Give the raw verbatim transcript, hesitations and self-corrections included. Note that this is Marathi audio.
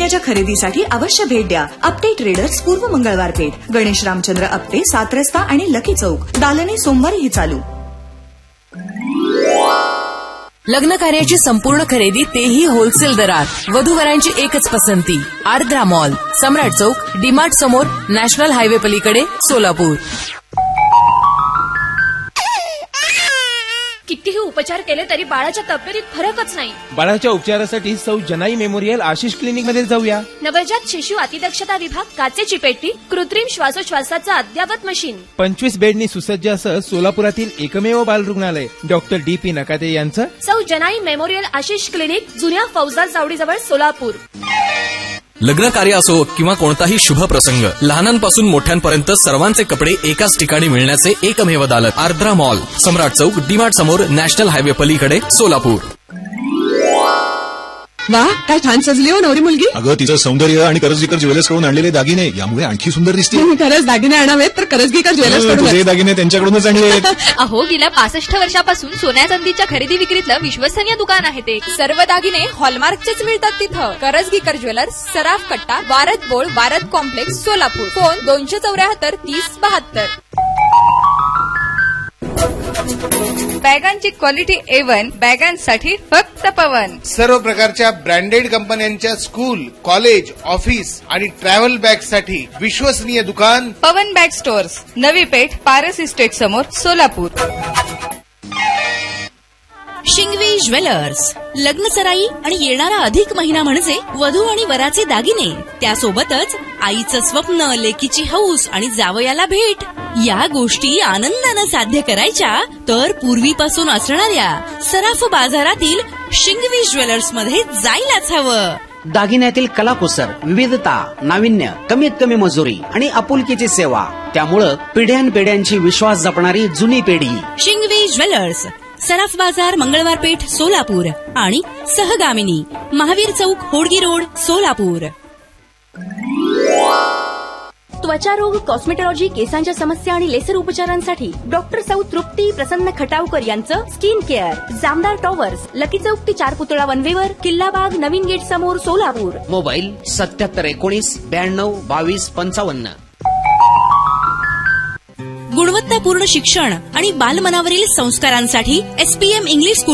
महिन्याच्या खरेदीसाठी अवश्य भेट द्या. आपटे ट्रेडर्स पूर्व मंगळवार पेठ, गणेश रामचंद्र आपटे, सात रस्ता आणि लकी चौक. दालने सोमवारीही चालू. लग्न कार्याची संपूर्ण खरेदी तेही होलसेल दरात. वधूवरांची एकच पसंती आर्द्रा मॉल, सम्राट चौक, डीमार्ट समोर, नॅशनल हायवे पलीकडे, सोलापूर. कितीही उपचार केले तरी बाळाच्या तब्येतीत फरकच नाही. बाळाच्या उपचारासाठी सौ जनाई मेमोरियल आशिष क्लिनिक मध्ये जाऊया. नवजात शिशु अतिदक्षता विभाग, काचेची पेटी, कृत्रिम श्वासोच्छवासाचं अद्ययावत मशीन, पंचवीस बेडनी सुसज्ज असं सोलापुरातील एकमेव बालरुग्णालय डॉक्टर डी पी नकाते यांचं. सौ जनाई मेमोरियल आशिष क्लिनिक, जुन्या फौजदार चावडीजवळ, सोलापूर. लग्न कार्य असो किंवा कोणताही शुभ प्रसंग, लहानांपासून मोठ्यांपर्यंत सर्वांचे कपडे एकाच ठिकाणी मिळण्याचे एकमेव दालक आर्द्रा मॉल, सम्राट चौक, डीमार्ट समोर, नॅशनल हायवे पलीकडे, सोलापूर. वा, काय छान सजली हो नवरी मुलगी. अगं तिचं सौंदर्य आणि करजगीकर ज्वेलर्स कडून आणलेले दागिने यामुळे आणखी सुंदर दिसते. खरंच दागिने आणावेत तर करजगीकर ज्वेलर्स कडून. तुझे दागिने त्यांच्याकडूनच आणले. अहो, गेल्या पासष्ट वर्षापासून सोन्या चांदीच्या खरेदी विक्रीतलं विश्वसनीय दुकान आहे ते. सर्व दागिने हॉलमार्कचेच मिळतात तिथं. करजगीकर ज्वेलर्स, सराफ कट्टा, Word बोळ, Word complex, Solapur. Phone दोनशे चौऱ्याहत्तर तीस बहात्तर. बॅगांची क्वालिटी ए वन, बॅगांसाठी फक्त पवन. सर्व प्रकारच्या ब्रँडेड कंपन्यांच्या स्कूल, कॉलेज, ऑफिस आणि ट्रॅव्हल बॅगसाठी विश्वसनीय दुकान पवन bag stores, Navi Peth, Paras estate समोर, सोलापूर. शिंगवी ज्वेलर्स, लग्न सराई आणि येणारा अधिक महिना म्हणजे वधू आणि वराचे दागिने, त्यासोबतच आईचं स्वप्न, लेकीची हौस आणि जावयाला भेट, या गोष्टी आनंदानं साध्य करायच्या तर पूर्वीपासून असणाऱ्या सराफ बाजारातील शिंगवी ज्वेलर्स मध्ये जायलाच हवं. दागिन्यातील कलाकुसर, विविधता, नाविन्य, कमीत कमी मजुरी आणि आपुलकीची सेवा, त्यामुळं पिढ्यानपिढ्यांची विश्वास जपणारी जुनी पिढी. शिंगवी ज्वेलर्स, सराफ बाजार, मंगळवार पेठ, सोलापूर आणि सहगामिनी, महावीर चौक, होडगी रोड, सोलापूर. त्वचारोग, कॉस्मेटॉलॉजी, केसांच्या समस्या आणि लेसर उपचारांसाठी डॉक्टर सौ तृप्ती प्रसन्न खटावकर यांचं skin care, Jamdar towers, lucky चौक ते चार पुतळा वनवेवर, किल्लाबाग, नवीन गेट समोर, सोलापूर. मोबाईल सत्याहत्तर एकोणीस ब्याण्णव बावीस पंचावन्न. गुणवत्तापूर्ण शिक्षण आणि बालमनावरील संस्कारांसाठी एसपीएम इंग्लिश स्कूल